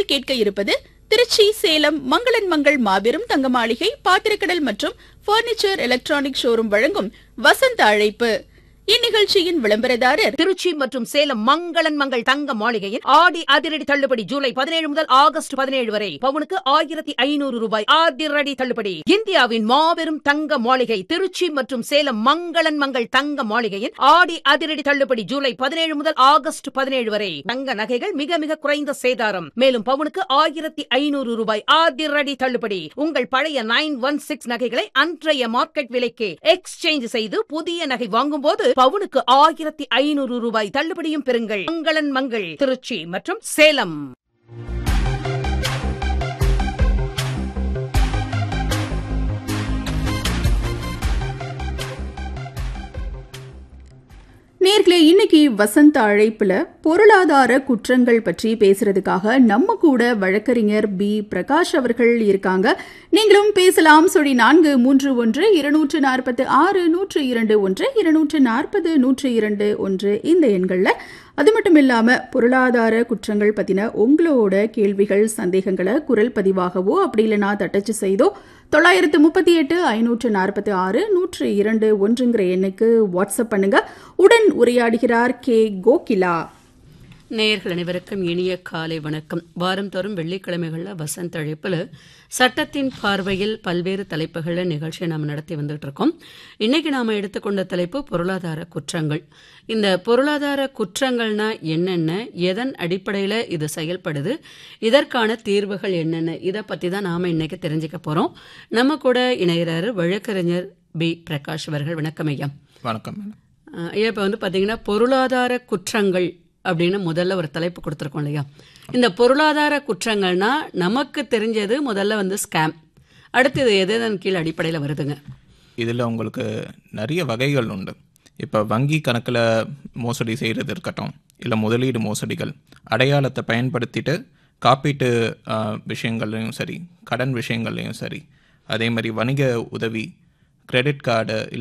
நேயர்கள் கேட்க இருப்பது திருச்சி சேலம் மங்களன் மங்கள் மாபெரும் தங்க மாளிகை பாத்திரக்கடல் மற்றும் பர்னிச்சர் எலக்ட்ரானிக் ஷோரூம் வழங்கும் வசந்த அழைப்பு. இந்நிகழ்ச்சியின் விளம்பரதாரர் திருச்சி மற்றும் சேலம் மங்களன் மங்கள் தங்க மாளிகையின் ஆடி அதிரடி தள்ளுபடி ஜூலை 17 முதல் ஆகஸ்ட் 17 வரை பவுனுக்கு 1500 ரூபாய் அதிரடி தள்ளுபடி. இந்தியாவின் மாபெரும் தங்க மாளிகை திருச்சி மற்றும் சேலம் மங்களன் மங்கள் தங்க மாளிகையின் ஆடி அதிரடி தள்ளுபடி ஜூலை 17 முதல் ஆகஸ்ட் 17 வரை. தங்க நகைகள் மிக மிக குறைந்த சேதாரம். மேலும் பவுனுக்கு 1500 ரூபாய் அதிரடி தள்ளுபடி. உங்கள் பழைய 916 நகைகளை அன்றைய மார்க்கெட் விலைக்கு எக்ஸ்சேஞ்ச் செய்து புதிய நகை வாங்கும் போது பவுனுக்கு 1500 ரூபாய் தள்ளுபடியும் பெறுங்கள். மங்களன் மங்கள் திருச்சி மற்றும் சேலம். நேர்களே, இன்னைக்கு வசந்த அழைப்புல பொருளாதார குற்றங்கள் பற்றி பேசுறதுக்காக நம்ம கூட வழக்கறிஞர் பி பிரகாஷ் அவர்கள் இருக்காங்க. நீங்களும் பேசலாம். 434-202-102-1 இந்த எண்கள்ல. அது மட்டும் இல்லாம பொருளாதார குற்றங்கள் பத்தின உங்களோட கேள்விகள் சந்தேகங்களை குரல் பதிவாகவோ அப்படி இல்லைனா தட்டச்சு செய்தோ 938-546-102-1 எண்ணுக்கு வாட்ஸ்அப் பண்ணுங்க. உடன் உரையாடுகிறார் கே கோகிலா. நேயர்கள் அனைவருக்கும் இனிய காலை வணக்கம். வாரந்தோறும் வெள்ளிக்கிழமைகளில் வசந்த அழைப்பில் சட்டத்தின் பார்வையில் பல்வேறு தலைப்புகளில் நிகழ்ச்சியை நாம் நடத்தி வந்துட்டு இருக்கோம். இன்னைக்கு நாம் எடுத்துக்கொண்ட தலைப்பு பொருளாதார குற்றங்கள். இந்த பொருளாதார குற்றங்கள்னா என்னென்ன, எதன் அடிப்படையில் இது செயல்படுது, இதற்கான தீர்வுகள் என்னென்ன, இதை பற்றி தான் நாம் இன்னைக்கு தெரிஞ்சுக்க போகிறோம். நம்ம கூட இணைகிறாரு வழக்கறிஞர் பி பிரகாஷ் அவர்கள். வணக்கம் ஐயா. வணக்கம் ஐயா. இப்போ பார்த்தீங்கன்னா பொருளாதார குற்றங்கள் அப்படின்னு முதல்ல ஒரு தலைப்பு கொடுத்துருக்கோம் இல்லையா? இந்த பொருளாதார குற்றங்கள்னா நமக்கு தெரிஞ்சது முதல்ல ஸ்கேம். அடுத்தது எதன் கீழ் அடிப்படையில் வருதுங்க? இதில் உங்களுக்கு நிறைய வகைகள் உண்டு. இப்போ வங்கி கணக்கில் மோசடி செய்கிறது இருக்கட்டும், இல்லை முதலீடு மோசடிகள், அடையாளத்தை பயன்படுத்திட்டு காப்பீட்டு விஷயங்கள்லையும் சரி, கடன் விஷயங்கள்லையும் சரி, அதே மாதிரி வணிக உதவி, கிரெடிட் கார்டு